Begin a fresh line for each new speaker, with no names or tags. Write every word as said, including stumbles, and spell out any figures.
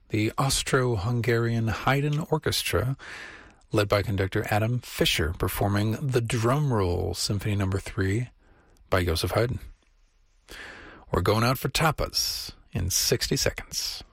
the Austro-Hungarian Haydn Orchestra, led by conductor Adam Fischer, performing the Drum Roll Symphony Number three by Joseph Haydn. We're going out for tapas in sixty seconds.